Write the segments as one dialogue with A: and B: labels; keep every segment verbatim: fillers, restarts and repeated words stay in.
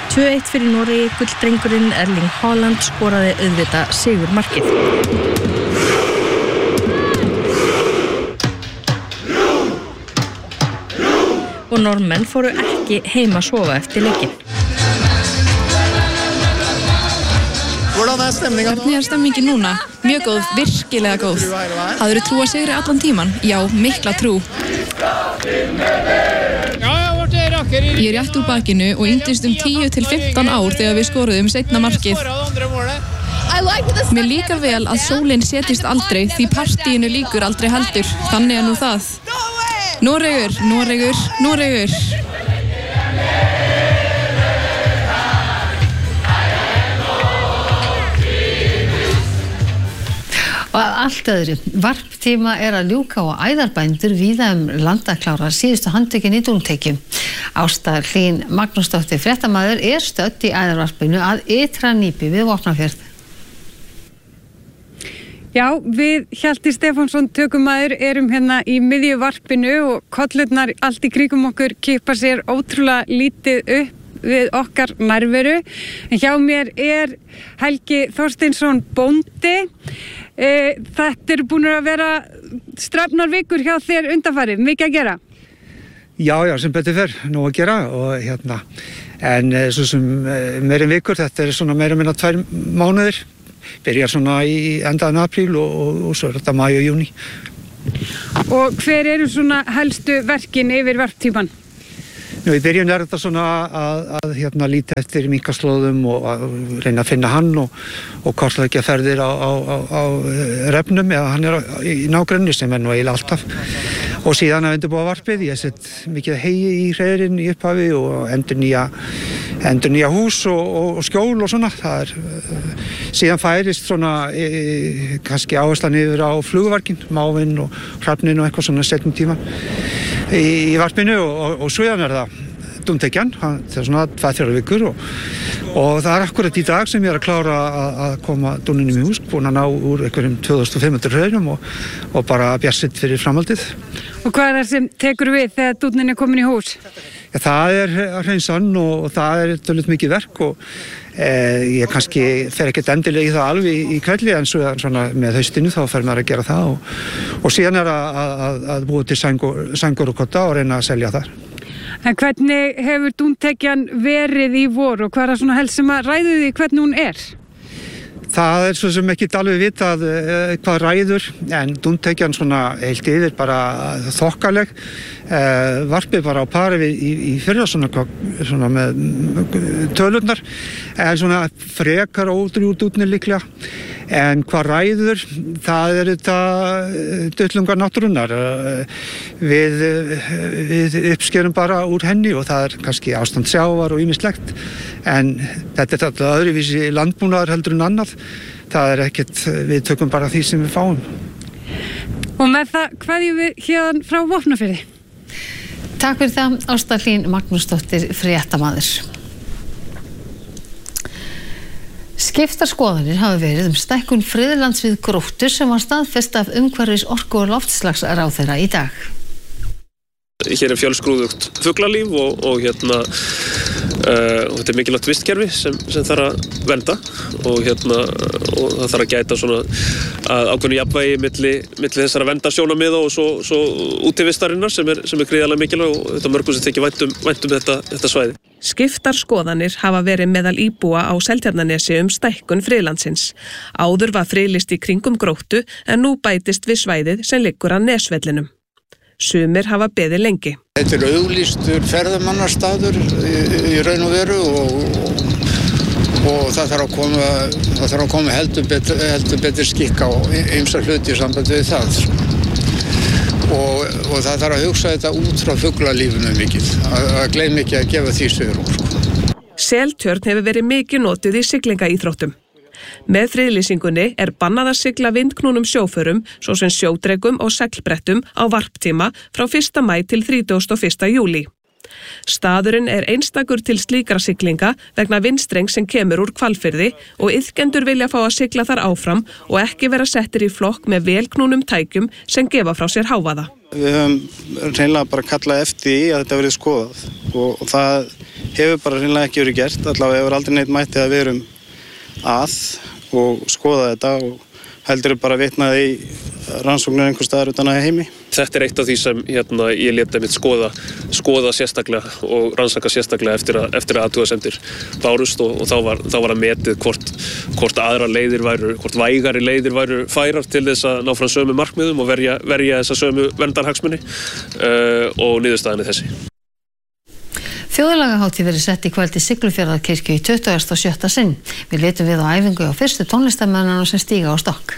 A: tvö eitt fyrir Noregi, gulldrengurinn Erling Haaland skoraði auðvitað sigurmarkið. Og Norðmenn fóru ekki heim að sofa eftir leikinn.
B: Hvordan er stemningen nå?
C: Hvernig er stemmingin núna? Mjög góð, virkilega góð. Hafðirðu trú að sigri allan tíman? Já, mikla trú. Ég er rétt úr bakinu og yndist um tíu til fimmtán ár þegar við skoruðum seinna markið. Mér líkar vel að sólin setjist aldrei því partíinu líkur aldrei heldur. Þannig er nú það. Noregur, Noregur, Noregur.
D: Og allt öðru, varptíma er að ljúka og æðarbændur víða um landaklára síðustu handtökin í dúntekjum. Ásta Hlín Magnúsdóttir fréttamaður er stödd í æðarvarpinu að Ytra Nýpi við Vopnafjörð.
E: Já, við Hjalti Stefánsson tökumaður erum hérna í miðju varpinu og kollurnar allt í kringum okkur kippa sér ótrúlega lítið upp við okkar nærveru. En hjá mér er Helgi Þorsteinsson bóndi. E, þetta eru búin að vera strafnar vikur hjá þér undanfarið, mikið að gera?
F: Já, já, sem betur fer, nóg að gera og hérna, en svo sem meira en vikur, þetta er svona meira minna tvær mánuðir. Byrjar svona í endaðan apríl og, og, og svo er þetta maí og júní.
E: Og hver eru svona helstu verkin yfir varptíman?
F: Nú, í byrjun er þetta svona að, að hérna líta eftir minkaslóðum og að reyna að finna hann og, og kortleggja ferðir á, á, á, á refnum eða hann er á, í nágrenni sem er nú eiginlega alltaf. Og síðan að undirbúa varpið, ég sett mikið hegi í hreiðrin í upphafi og endur nýja, endur nýja hús og, og, og skjól og svona. Það er, uh, síðan færist svona e, kannski áherslan yfir á flugvarkin, mávinn og hrafnin og eitthvað svona setjum tíma í, í varpinu og, og, og svo er það dúntekjan, það er svona tvær til þrjár vikur og, og það er akkurat í dag sem ég er að klára að, að koma dúninum í hús, búin að ná úr einhverjum tvö þúsund fimm hundruð hreiðrum og, og bara bjarsitt fyrir framhaldið.
E: Og hvað er það sem tekur við þegar dúnin er komin í hús?
F: Ja, það er hreinsan og, og það er tölvöld mikið verk og eh, ég kannski fer ekkert endilega í það alveg í, í kvelli en svo svona með haustinu þá fer maður að gera það og, og síðan er að, að, að búa til sængur, sængur og kotta og reyna að selja þar.
E: En hvernig hefur dúntekjan verið í vor og hvað er það svona helst sem að ræðu því hvernig hún er?
F: Það er svo sem ekki alveg vitað uh, hvað ræður, en dúntekjan svona heilt yfir bara þokkaleg. Uh, varpið bara á pari við í, í fyrra svona, svona með tölurnar, en svona frekar ódrjúr dúnir líklega. En hvað ræður, það er þetta duttlungar náttúrunnar. Við, við uppskerum bara úr henni og það er kannski ástand sjávar og ýmislegt. En þetta er þetta öðruvísi landbúnaður heldur en annað. Það er ekkert, við tökum bara því sem við fáum.
E: Og með það kveðjum við hérna frá Vopnafirði.
D: Takk fyrir það, Ásta Hlín Magnúsdóttir fréttamaður. Skiptar skoðanir hafa verið um stækkun friðlands við Gróttu sem var staðfest af umhverfis orku- og loftslagsráðherra í dag.
G: Hér er fjölskrúðugt fuglalíf og, og hérna uh, og þetta er mikilvægt vistkerfi sem, sem þarf að vernda og hérna og það þarf að gæta svona að ákveðnu jafnvægi milli, milli þessara verndarsjónarmiða og svo, svo útivistarinnar sem er, sem er gríðarlega mikilvæg og þetta mörgum sem þykir vænt um, vænt um þetta, þetta svæði.
A: Skiptar skoðanir hafa verið meðal íbúa á Seltjarnarnesi um stækkun friðlandsins. Áður var friðlist í kringum Gróttu en nú bætist við svæðið sem liggur að Nesvellinum. Sumir hafa beðið lengi.
H: Þetta er auglýstur ferðamannastaður í, í raun og veru og, og, og það þarf að koma, það þarf að koma heldur betur, heldur betur skikk á ýmsa hluti í sambandi við það. Og, og það þarf að hugsa þetta út frá fuglalífinu mikið, að, að gleyma ekki að gefa því svigrúm. Sko.
A: Seltjörn hefur verið mikið notuð í siglingaíþróttum. Með friðlýsingunni er bannað að sigla vindknúnum sjóförum, svo sem sjódregum og seglbrettum á varptíma frá fyrsta maí til þrítugasta og fyrsta júlí. Staðurinn er einstakur til slíkra siglinga vegna vindstrengs sem kemur úr Hvalfirði og iðkendur vilja fá að sigla þar áfram og ekki vera settir í flokk með velknúnum tækjum sem gefa frá sér hávaða.
I: Við höfum reynilega bara kallað eftir því að þetta verið skoðað og, og það hefur bara hreinlega ekki verið gert, allavega hefur aldrei neitt mætti að við erum að og skoða þetta og heldur bara vitnaði í rannsóknir einhvers staðar utan að heimi.
G: Þetta er eitt af því sem hérna, ég lét einmitt skoða, skoða sérstaklega og rannsaka sérstaklega eftir að, eftir að athugasemdir bárust og, og þá var, þá var að metið hvort, hvort aðra leiðir væru, hvort vægari leiðir væru færar til þess að ná fram sömu markmiðum og verja, verja þessa sömu verndarhagsmuni uh, og niðurstaðan er þessi.
D: Þjóðlagahátíð verður sett í kvöld í Siglufjarðarkirkju í tuttugasta og sjötta sinn. Við litum við á æfingu á fyrstu tónlistarmönnunum sem stíga á stokk.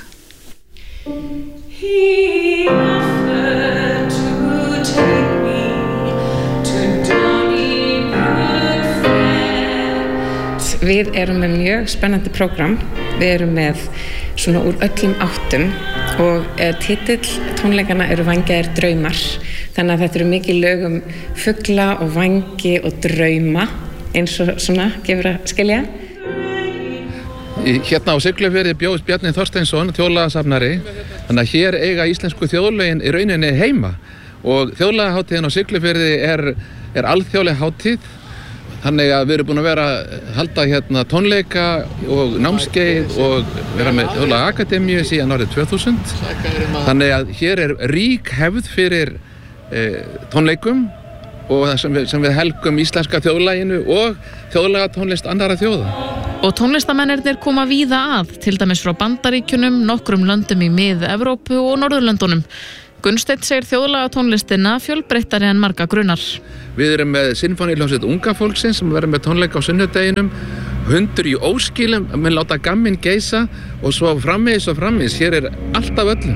J: Við erum með mjög spennandi prógram. Við erum með svona úr öllum áttum og eh, titill tónleikana eru Vængjaðir draumar. Þannig að þetta eru mikið lög um fugla og vængi og drauma eins og svona gefur að skilja.
K: Hérna á Siglufirði bjóðst Bjarni Þorsteinsson, þjóðlagasafnari, þannig að hér eiga íslensku þjóðlögin í rauninni heima og þjóðlagahátíðin á Siglufirði er, er alþjóðleg hátíð, þannig að við erum búin að vera að halda hérna tónleika og námskeið og vera með þjóðlagaakademíu síðan árið tvö þúsund, þannig að hér er rík hefð fyrir e, tónleikum og sem við, sem við helgum íslenska þjóðlaginu og þjóðlagatónlist annarra þjóða.
L: Og tónlistamennirnir koma víða að, til dæmis frá Bandaríkjunum, nokkrum löndum í Mið-Evrópu og Norðurlöndunum. Gunnsteinn segir þjóðlagatónlistina fjölbreyttari en marga grunar.
K: Við erum með sinfóníuhljómsveit unga fólksins sem verður með tónleika á sunnudeginum, hundur í óskilum, menn láta gamminn geisa og svo framvegis og framvegis, hér er allt af öllu.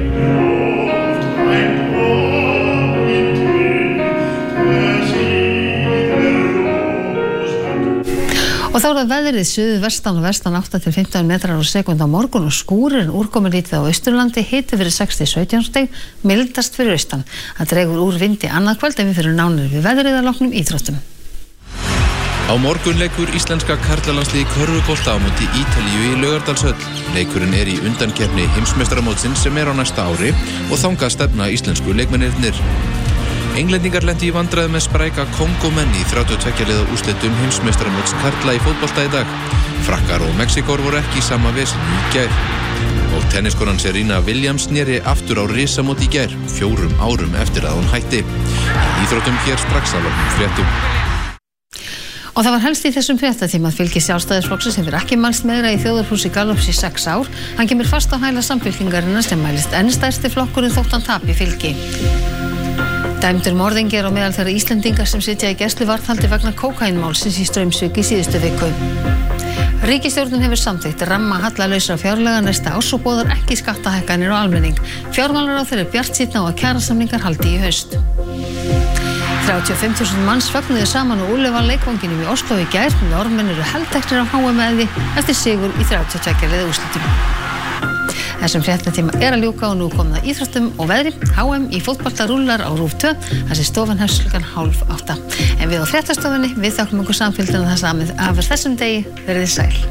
D: Og þá er það veðrið suðvestan og vestan átta til fimmtán metrar á sekúndu á morgun og skúrir úrkomin lítið á Austurlandi, hiti fyrir sex til sautján stig, mildast fyrir austan. Það dregur úr vindi annað kvöld en við fyrir nánir við veðrið að loknum íþróttum.
M: Á morgun leikur íslenska karlalandsliðið í körfubolta á móti Ítalíu í Laugardalshöll. Leikurinn er í undankeppni heimsmeistaramótsins sem er á næsta ári og þangað stefna íslensku leikmennirnir. Englendingar lentu í vandræðum með spræka Kongómenn í þrjátíu og tveggja liða úrslitum heimsmeistaramóts karla í fótbolta í dag. Frakkar og Mexíkor voru ekki í sama veseni í gær. Og tenniskonan Serena Williams sneri aftur á risamót í gær, fjórum árum eftir að hún hætti. Í íþróttum hér strax að loknum fréttum.
D: Og það var helst í þessum fréttatíma að fylgi Sjálfstæðisflokksins hefur ekki mælst meira í þjóðarhúsi Gallups í sex ár. Hann kemur fast á hæla samfylkingarinnar sem mælist enn stærsti flokkurinn þótt hann tapi fylgi. Dæmdur morðingi er á meðal þeirra Íslendingar sem sitja í gæsluvarðhaldi vegna kókaínmálsins í Straumsvík í síðustu viku. Ríkisstjórnin hefur samþykkt ramma hallalausra fjárlaga næsta árs og boðar ekki skattahækkanir á almenning. Fjármálaráðherra er bjartsýnn á að kjarasamningar haldi í haust. þrjátíu og fimm þúsund manns fögnuðu saman á Úlfar leikvanginum í Osló í gær. Norðmenn eru helteknir af H M eði eftir sigur í þrjátíu og tveggja liða úrslitum. Þessum fréttatíma er að ljúka og nú komum það íþróttum og veðri. H M í fótbolta rúllar á RÚV tvö, þessi stofan hefst klukkan hálf átta. En við á fréttastofunni, við þökkum okkur samfylgdina það samið af þessum degi, verið þið sæl.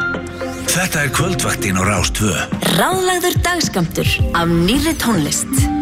N: Þetta er kvöldvaktin á Rás tvö.
O: Ráðlagður dagskammtur af nýrri tónlist.